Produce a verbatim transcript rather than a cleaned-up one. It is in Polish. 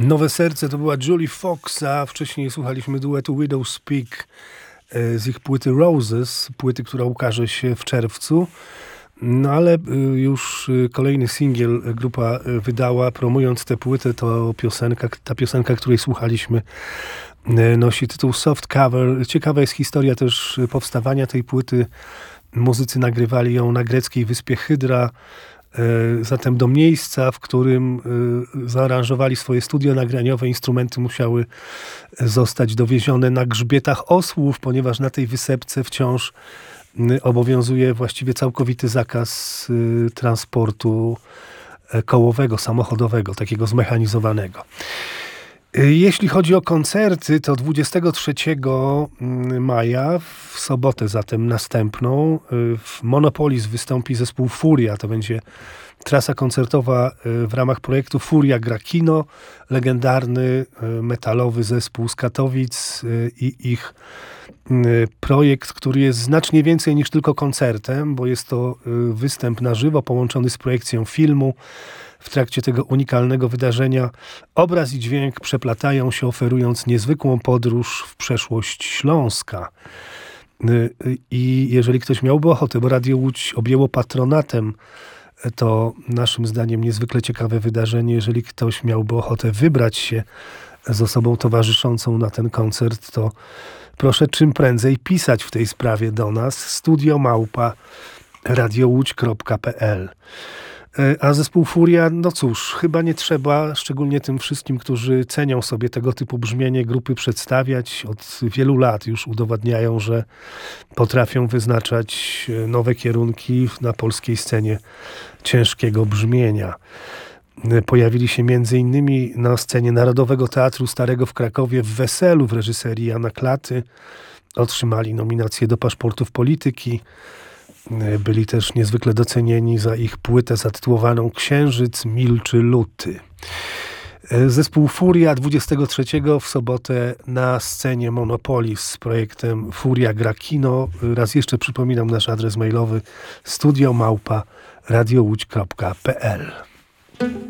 Nowe Serce to była Julie Fox, a wcześniej słuchaliśmy duetu Widow Speak z ich płyty Roses, płyty, która ukaże się w czerwcu. No ale już kolejny singiel grupa wydała, promując tę płytę, to piosenka, ta piosenka, której słuchaliśmy, nosi tytuł Soft Cover. Ciekawa jest historia też powstawania tej płyty. Muzycy nagrywali ją na greckiej wyspie Hydra, zatem do miejsca, w którym zaaranżowali swoje studio nagraniowe, instrumenty musiały zostać dowiezione na grzbietach osłów, ponieważ na tej wysepce wciąż obowiązuje właściwie całkowity zakaz transportu kołowego, samochodowego, takiego zmechanizowanego. Jeśli chodzi o koncerty, to dwudziestego trzeciego maja, w sobotę zatem następną, w Monopolis wystąpi zespół Furia. To będzie trasa koncertowa w ramach projektu Furia gra kino. Legendarny metalowy zespół z Katowic i ich projekt, który jest znacznie więcej niż tylko koncertem, bo jest to występ na żywo połączony z projekcją filmu. W trakcie tego unikalnego wydarzenia obraz i dźwięk przeplatają się, oferując niezwykłą podróż w przeszłość Śląska. I jeżeli ktoś miałby ochotę, bo Radio Łódź objęło patronatem to naszym zdaniem niezwykle ciekawe wydarzenie, jeżeli ktoś miałby ochotę wybrać się z osobą towarzyszącą na ten koncert, to proszę czym prędzej pisać w tej sprawie do nas studio małpa radiołódź kropka pe el. A zespół Furia, no cóż, chyba nie trzeba, szczególnie tym wszystkim, którzy cenią sobie tego typu brzmienie grupy, przedstawiać. Od wielu lat już udowadniają, że potrafią wyznaczać nowe kierunki na polskiej scenie ciężkiego brzmienia. Pojawili się między innymi na scenie Narodowego Teatru Starego w Krakowie w Weselu w reżyserii Jana Klaty. Otrzymali nominację do Paszportów Polityki. Byli też niezwykle docenieni za ich płytę zatytułowaną Księżyc milczy luty. Zespół Furia dwudziestego trzeciego w sobotę na scenie Monopolis z projektem Furia gra kino. Raz jeszcze przypominam nasz adres mailowy studio małpa radiołódź kropka pe el.